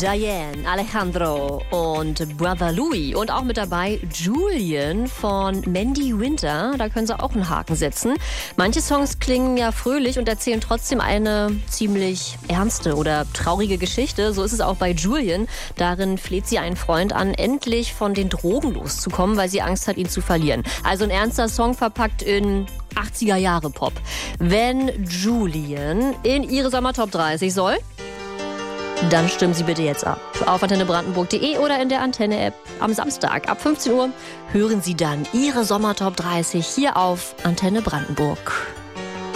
Diane, Alejandro und Brother Louie. Und auch mit dabei Julian von Mandy Winter. Da können Sie auch einen Haken setzen. Manche Songs klingen ja fröhlich und erzählen trotzdem eine ziemlich ernste oder traurige Geschichte. So ist es auch bei Julian. Darin fleht sie einen Freund an, endlich von den Drogen loszukommen, weil sie Angst hat, ihn zu verlieren. Also ein ernster Song verpackt in 80er-Jahre-Pop. Wenn Julian in ihre Sommertop 30 soll, dann stimmen Sie bitte jetzt ab. Auf antennebrandenburg.de oder in der Antenne-App. Am Samstag ab 15 Uhr hören Sie dann Ihre Sommertop 30 hier auf Antenne Brandenburg.